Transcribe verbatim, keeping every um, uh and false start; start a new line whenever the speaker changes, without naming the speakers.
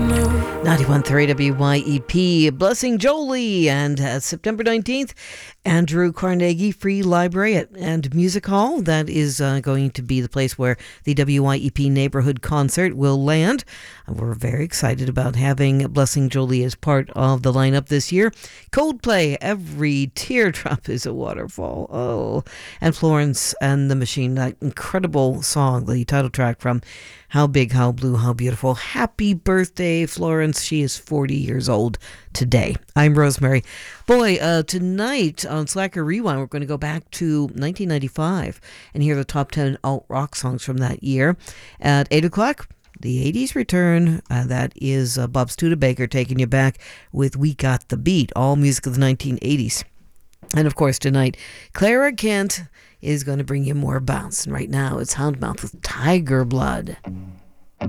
ninety-one point three W Y E P, Blessing Jolie, and uh, September nineteenth, Andrew Carnegie Free Library at, and Music Hall. That is uh, going to be the place where the W Y E P Neighborhood Concert will land. And we're very excited about having Blessing Jolie as part of the lineup this year. Coldplay, Every Teardrop is a Waterfall. Oh, and Florence and the Machine, that incredible song, the title track from How Big, How Blue, How Beautiful. Happy birthday, Florence. She is forty years old today. I'm Rosemary. Boy, uh, tonight on Slacker Rewind, we're going to go back to nineteen ninety-five and hear the top ten alt-rock songs from that year. At eight o'clock, the eighties return. Uh, that is uh, Bob Studebaker taking you back with We Got the Beat, all music of the nineteen eighties. And of course, tonight, Clara Kent is going to bring you more bounce. And right now, it's Houndmouth with Tiger Blood.